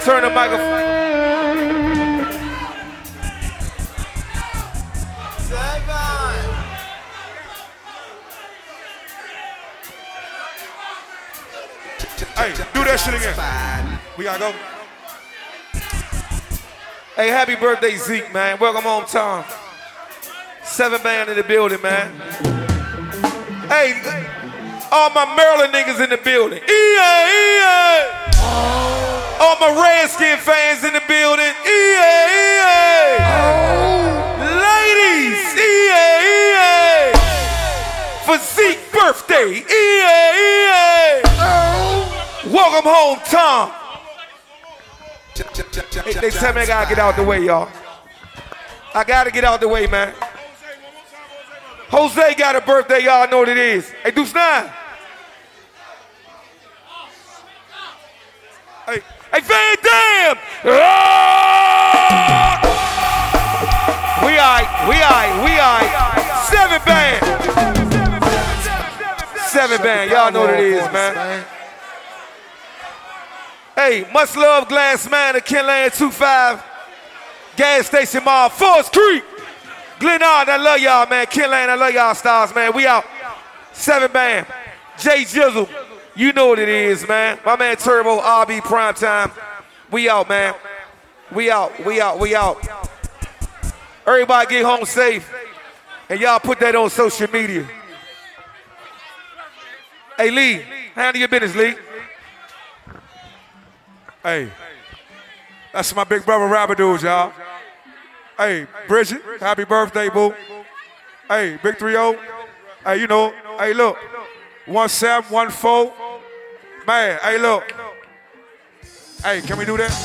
turn the microphone. Hey, do that shit again. We gotta go. Hey, happy birthday, Zeke, man. Welcome home, Tom. 7 band in the building, man. Hey, all my Maryland niggas in the building. EA. All my Redskin fans in the building. EA. Ladies, EA. For Zeke's birthday. EA. Welcome home, Tom. They tell me I gotta get out the way, y'all. I gotta get out the way, man. Jose got a birthday, y'all know what it is. Hey, Deuce 9. Hey, Van Dam! We aight. 7 band. 7 band, y'all know what it is, man. Hey, much love, Glass Man of Kenland 25. Gas Station Mall, Forest Creek. Glenard, I love y'all, man. Kenland, I love y'all stars, man. We out. 7 band. Jay Jizzle, you know what it is, man. My man Turbo, RB Primetime. We out, man. We out. Everybody get home safe. And y'all put that on social media. Hey, Lee, handle your business, Lee. Hey, that's my big brother Rabadoos, y'all. Hey, Bridget, happy birthday, boo. Hey, Big 3-0. Hey, you know, hey, look. 1714. Man, hey, look. Hey, can we do that?